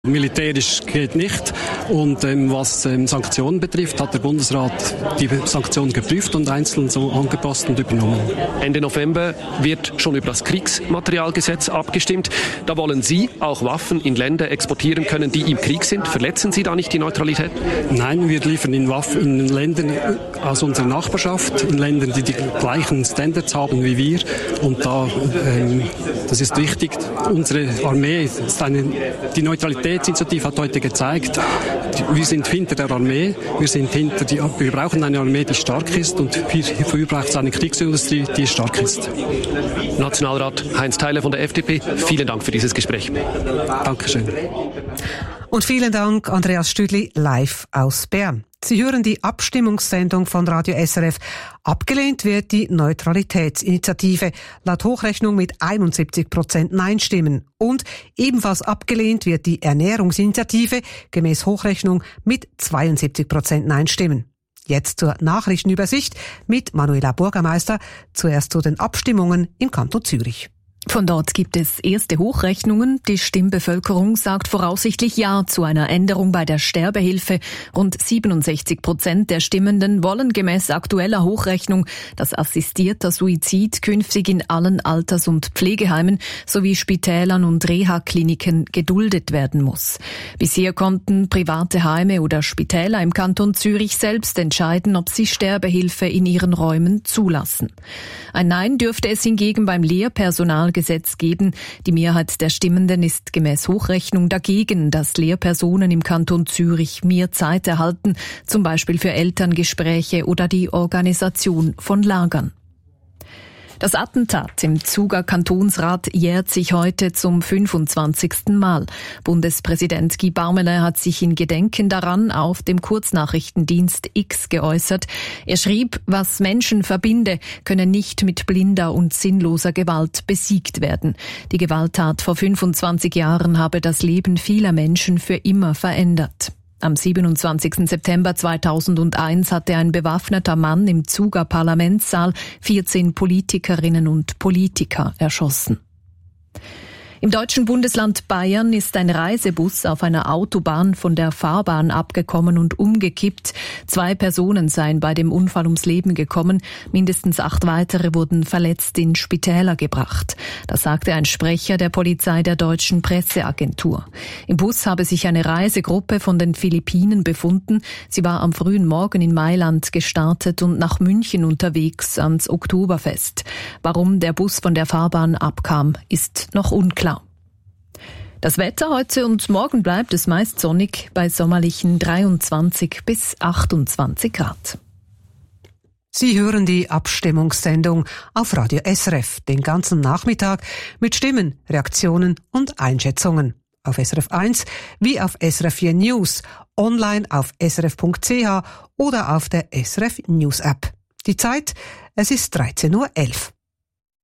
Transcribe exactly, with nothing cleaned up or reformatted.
Militärisch geht nicht. Und ähm, was ähm, Sanktionen betrifft, hat der Bundesrat die Sanktionen geprüft und einzeln so angepasst und übernommen. Ende November wird schon über das Kriegsmaterialgesetz abgestimmt. Da wollen Sie auch Waffen in Länder exportieren können, die im Krieg sind. Verletzen Sie da nicht die Neutralität? Nein, wir liefern in Waffen in Ländern aus unserer Nachbarschaft, in Ländern, die die gleichen Standards haben wie wir. Und da, ähm, das ist wichtig. Unsere Armee ist eine, die Neutralität Die Initiative hat heute gezeigt, wir sind hinter der Armee, wir sind hinter die, wir brauchen eine Armee, die stark ist, und dafür braucht es eine Kriegsindustrie, die stark ist. Nationalrat Heinz Theiler von der F D P, vielen Dank für dieses Gespräch. Dankeschön. Und vielen Dank, Andreas Stüdli, live aus Bern. Sie hören die Abstimmungssendung von Radio S R F. Abgelehnt wird die Neutralitätsinitiative, laut Hochrechnung mit einundsiebzig Prozent Nein-Stimmen. Und ebenfalls abgelehnt wird die Ernährungsinitiative, gemäß Hochrechnung mit zweiundsiebzig Prozent Nein-Stimmen. Jetzt zur Nachrichtenübersicht mit Manuela Bürgermeister. Zuerst zu den Abstimmungen im Kanton Zürich. Von dort gibt es erste Hochrechnungen. Die Stimmbevölkerung sagt voraussichtlich Ja zu einer Änderung bei der Sterbehilfe. Rund siebenundsechzig Prozent der Stimmenden wollen gemäß aktueller Hochrechnung, dass assistierter Suizid künftig in allen Alters- und Pflegeheimen sowie Spitälern und Reha-Kliniken geduldet werden muss. Bisher konnten private Heime oder Spitäler im Kanton Zürich selbst entscheiden, ob sie Sterbehilfe in ihren Räumen zulassen. Ein Nein dürfte es hingegen beim Lehrpersonal Gesetz geben. Die Mehrheit der Stimmenden ist gemäß Hochrechnung dagegen, dass Lehrpersonen im Kanton Zürich mehr Zeit erhalten, zum Beispiel für Elterngespräche oder die Organisation von Lagern. Das Attentat im Zuger Kantonsrat jährt sich heute zum fünfundzwanzigsten Mal. Bundespräsident Guy Parmelin hat sich in Gedenken daran auf dem Kurznachrichtendienst X geäußert. Er schrieb, was Menschen verbinde, könne nicht mit blinder und sinnloser Gewalt besiegt werden. Die Gewalttat vor fünfundzwanzig Jahren habe das Leben vieler Menschen für immer verändert. Am siebenundzwanzigsten September zweitausendeins hatte ein bewaffneter Mann im Zuger Parlamentssaal vierzehn Politikerinnen und Politiker erschossen. Im deutschen Bundesland Bayern ist ein Reisebus auf einer Autobahn von der Fahrbahn abgekommen und umgekippt. Zwei Personen seien bei dem Unfall ums Leben gekommen. Mindestens acht weitere wurden verletzt in Spitäler gebracht. Das sagte ein Sprecher der Polizei der Deutschen Presseagentur. Im Bus habe sich eine Reisegruppe von den Philippinen befunden. Sie war am frühen Morgen in Mailand gestartet und nach München unterwegs ans Oktoberfest. Warum der Bus von der Fahrbahn abkam, ist noch unklar. Das Wetter heute und morgen bleibt es meist sonnig bei sommerlichen dreiundzwanzig bis achtundzwanzig Grad. Sie hören die Abstimmungssendung auf Radio S R F den ganzen Nachmittag mit Stimmen, Reaktionen und Einschätzungen. Auf S R F eins wie auf S R F vier News, online auf s r f punkt c h oder auf der S R F News App. Die Zeit, es ist dreizehn Uhr elf.